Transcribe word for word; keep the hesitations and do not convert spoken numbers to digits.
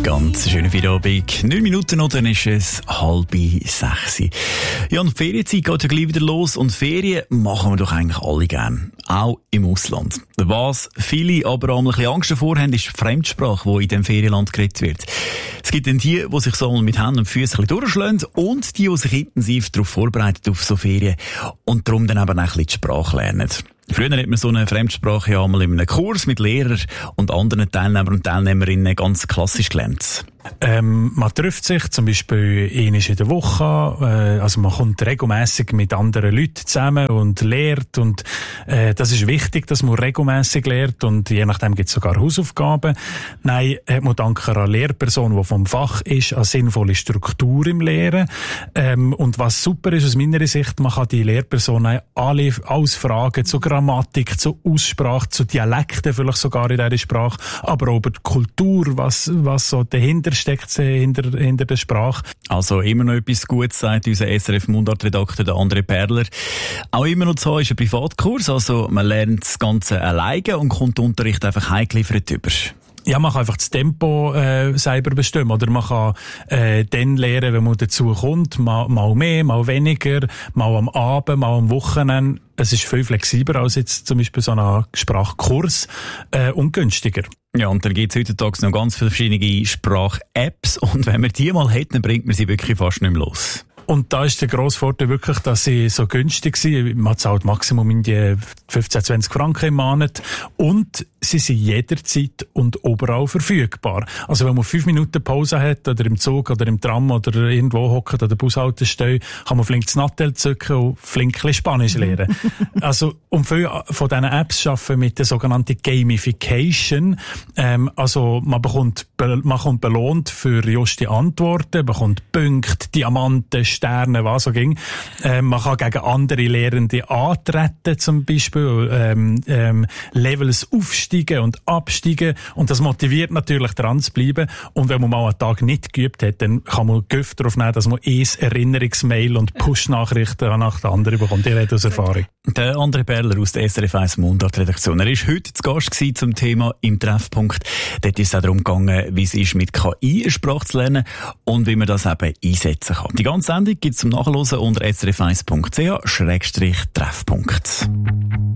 Ganz schönen Feierabend. Neun Minuten noch, dann ist es halb sechs. Ja, und die Ferienzeit geht ja gleich wieder los. Und Ferien machen wir doch eigentlich alle gern. Auch im Ausland. Was viele aber auch ein bisschen Angst davor haben, ist die Fremdsprache, die in diesem Ferienland geredet wird. Es gibt dann die, die sich so mit Händen und Füßen ein bisschen durchschlagen und die, die sich intensiv darauf vorbereiten, auf so Ferien und darum dann aber auch ein bisschen die Sprache lernen. Früher hat man so eine Fremdsprache ja einmal in einem Kurs mit Lehrern und anderen Teilnehmern und Teilnehmerinnen ganz klassisch gelernt. Ähm, man trifft sich zum Beispiel einmal in der Woche, äh, also man kommt regelmässig mit anderen Leuten zusammen und lehrt und äh, das ist wichtig, dass man regelmässig lehrt und je nachdem gibt es sogar Hausaufgaben. Nein, hat man dank einer Lehrperson, die vom Fach ist, eine sinnvolle Struktur im Lehren ähm, und was super ist aus meiner Sicht, man kann die Lehrperson alle ausfragen zu Grammatik, zu Aussprache, zu Dialekten vielleicht sogar in dieser Sprache, aber auch über die Kultur, was, was so dahinter steckt hinter, hinter der Sprache. Also immer noch etwas Gutes, sagt unser S R F-Mundart-Redakteur, der André Perler. Auch immer noch so ist ein Privatkurs, also man lernt das Ganze alleine und kommt den Unterricht einfach heimgeliefert über. Ja, man kann einfach das Tempo äh, selber bestimmen. Oder man kann äh, dann lernen, wenn man dazu kommt, mal, mal mehr, mal weniger, mal am Abend, mal am Wochenende. Es ist viel flexibler als jetzt zum Beispiel so ein Sprachkurs äh, und günstiger. Ja, und dann gibt es heutzutage noch ganz viele verschiedene Sprach-Apps und wenn man die mal hat, dann bringt man sie wirklich fast nicht mehr los. Und da ist der grosse Vorteil wirklich, dass sie so günstig sind. Man zahlt Maximum in die fünfzehn, zwanzig Franken im Monat. Und sie sind jederzeit und überall verfügbar. Also wenn man fünf Minuten Pause hat, oder im Zug, oder im Tram, oder irgendwo hockt, oder der Bushaltestelle, kann man flink das Nattel zücken und flink ein bisschen Spanisch lernen. Also, und viele von diesen Apps arbeiten mit der sogenannten Gamification. Ähm, also, man bekommt, man bekommt belohnt für just die Antworten, bekommt Punkte, Diamanten, Sterne, was auch ging. Ähm, man kann gegen andere Lehrende antreten, zum Beispiel, ähm, ähm, Levels aufsteigen und absteigen. Und das motiviert natürlich, dran zu bleiben. Und wenn man mal einen Tag nicht geübt hat, dann kann man Gift darauf nehmen, dass man ein Erinnerungsmail und Push-Nachrichten nach der anderen bekommt. Ihr habt aus Erfahrung. Der André Perler aus der S R F eins Mundart-Redaktion. Er war heute zu Gast gewesen zum Thema im Treffpunkt. Dort ist es auch darum gegangen, wie es ist, mit K I eine Sprache zu lernen und wie man das eben einsetzen kann. Die ganze Sendung gibt es zum Nachhören unter s r f eins punkt c h Treffpunkt.